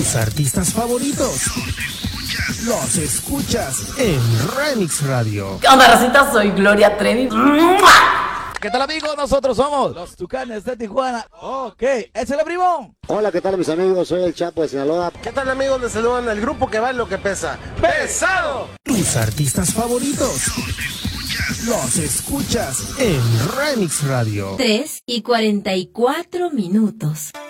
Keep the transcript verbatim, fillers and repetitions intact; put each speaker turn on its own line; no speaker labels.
Tus artistas favoritos los escuchas en Remix Radio.
¿Qué onda, racita? Soy Gloria Trevi.
¿Qué tal, amigos? Nosotros somos los Tucanes de Tijuana. Ok, ¿es el primo?
Hola, ¿qué tal, mis amigos? Soy el Chapo de Sinaloa.
¿Qué tal, amigos? Les saludan el grupo que vale lo que pesa. ¡Pesado!
Tus artistas favoritos los escuchas en Remix Radio.
tres y cuarenta y cuatro minutos.